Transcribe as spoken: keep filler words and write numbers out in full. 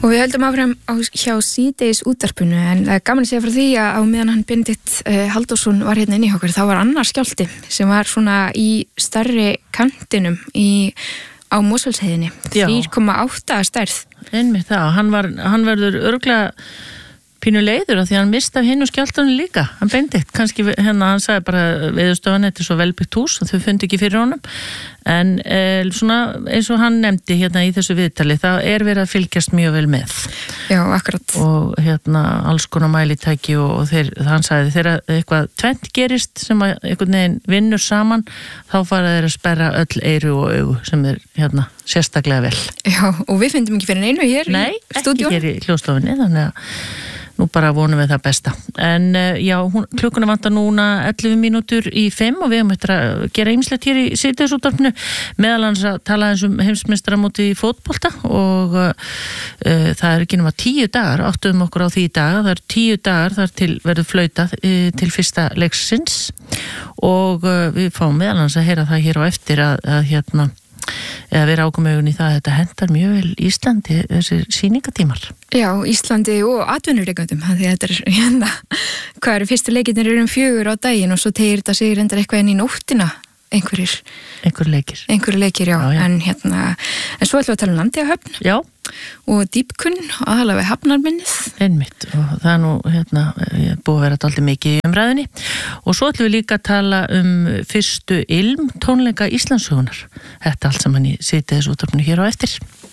Og við höldum áfram á, hjá síðdegis útvarpinu en það er gaman að segja frá því að á meðan hann Benedikt uh, Halldórsson var hérna inn í okkur þá var annar skjálfti sem var svona í stærri kantinum í, á Mosfellsheiðinni, þrjú komma átta stærð. Einmitt það, hann, var, hann verður örugglega pínu leiður af því að hann misti af hinn og skjálftunum líka, hann Benedikt, kannski hérna hann sagði bara Veðurstofan, þetta er svo velbyggt hús og þau fundi ekki fyrir honum, en e, svona eins og hann nefndi hérna í þessu viðtali, það er verið að fylgjast mjög vel með. Já, akkurat. Og hérna alls konar mælitæki og, og þeir, hann sagði þegar eitthvað tvennt gerist sem að einhvern veginn vinnur saman, þá fara þeir að sperra öll eyru og augu sem er hérna sérstaklega vel. Já, og við fundum ekki fyrir neinu hér Nei, í stúdíónu. Nei, ekki hér í hljóðstofunni, þannig að nú bara vonum við það besta. En já, hún, klukkuna vantar núna ellefu mínútur í fimm og við höfum eftir að gera ýmislegt hér í síðdegisútvarpinu, meðal annars að tala eins um heimsmeistaramótið í fótbolta og uh, það er ekki nema tíu dagar, áttuðum okkur á því í dag, það er tíu dagar þar til verður flautað uh, til fyrsta leiksins og uh, við fáum meðal annars að heyra það hér á eftir að, að hérna eða vera ákomaugun í það að þetta hendar mjög vel Íslandi, þessir sýningatímar. Já, Íslandi og atvinnureikandum, því að þetta er hérna, hvað eru fyrstu leikirnir eru um fjögur á daginn og svo tegir þetta sig reyndar eitthvað inn í nóttina, einhverjir. Einhverjir leikir. Einhverjir leikir, já, já, já. En hérna, en svo ætlum við að tala um Landeyjahöfn. Já. Og dýpkunn, aðalega við hafnarminnið. Einmitt, og það er nú, hérna, búið að vera dálítið mikið í umræðinni. Og svo ætlum við líka að tala um fyrstu ilm tónleika Íslandssögunar. Þetta allt saman í síðdegisútvarpinu hér á eftir.